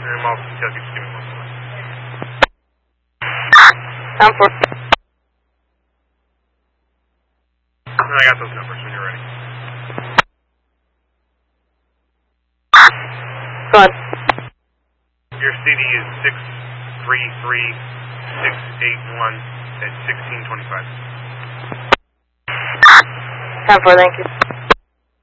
And all details, you just give me 1 second. Sound 4. And I got those numbers when you're ready. Go on. Your CD is 633681 at 1625. Sound 4, thank you.